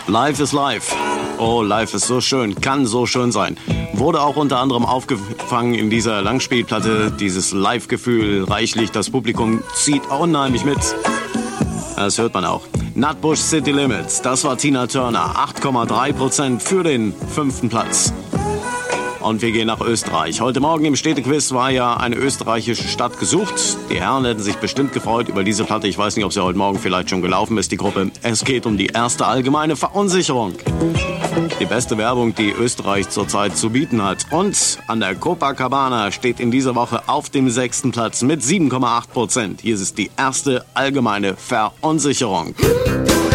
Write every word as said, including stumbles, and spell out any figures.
Life is life. Oh, life ist so schön, kann so schön sein. Wurde auch unter anderem aufgefangen in dieser Langspielplatte. Dieses Live-Gefühl reichlich, das Publikum zieht unheimlich mit. Das hört man auch. Nutbush City Limits, das war Tina Turner. acht Komma drei Prozent für den fünften Platz. Und wir gehen nach Österreich. Heute Morgen im Städtequiz war ja eine österreichische Stadt gesucht. Die Herren hätten sich bestimmt gefreut über diese Platte. Ich weiß nicht, ob sie heute Morgen vielleicht schon gelaufen ist, die Gruppe. Es geht um die erste allgemeine Verunsicherung. Die beste Werbung, die Österreich zurzeit zu bieten hat. Und an der Copacabana steht in dieser Woche auf dem sechsten Platz mit sieben Komma acht Prozent. Hier ist die erste allgemeine Verunsicherung.